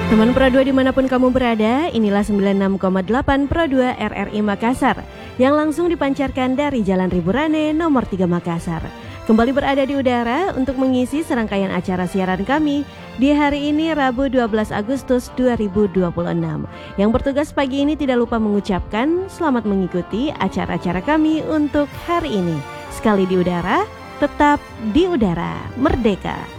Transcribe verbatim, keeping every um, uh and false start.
Teman Pro dua dimanapun kamu berada, inilah sembilan puluh enam koma delapan Pro dua R R I Makassar yang langsung dipancarkan dari Jalan Riburane nomor tiga Makassar. Kembali berada di udara untuk mengisi serangkaian acara siaran kami di hari ini Rabu dua belas Agustus dua ribu dua puluh enam. Yang bertugas pagi ini tidak lupa mengucapkan selamat mengikuti acara-acara kami untuk hari ini. Sekali di udara, tetap di udara, merdeka.